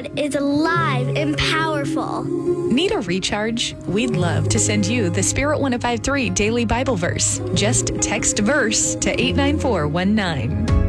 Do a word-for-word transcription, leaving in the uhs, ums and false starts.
God is alive and powerful. Need a recharge? We'd love to send you the Spirit one oh five three Daily Bible Verse. Just text verse to eight nine four one nine.